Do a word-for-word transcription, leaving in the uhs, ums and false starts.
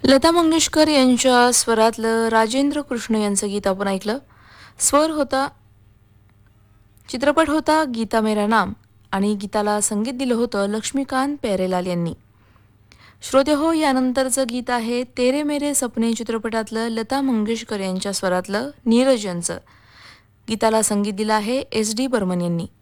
लता मंगेशकर यांच्या स्वरातलं राजेंद्र कृष्ण यांचं गीत आपण ऐकलं. स्वर होता, चित्रपट होता गीता मेरा नाम आणि गीताला संगीत दिलं होतं लक्ष्मीकांत प्यारेलाल यांनी. श्रोते हो, यानंतरचं गीत आहे तेरे मेरे सपने चित्रपटातलं लता मंगेशकर यांच्या स्वरातलं नीरज यांचं. गीताला संगीत दिलं आहे एस डी बर्मन यांनी.